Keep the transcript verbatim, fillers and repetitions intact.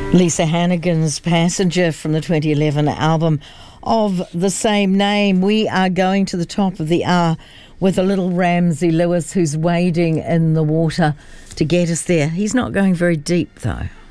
Lisa Hannigan's Passenger from the twenty eleven album of the same name. We are going to the top of the hour with a little Ramsey Lewis who's wading in the water to get us there. He's not going very deep though.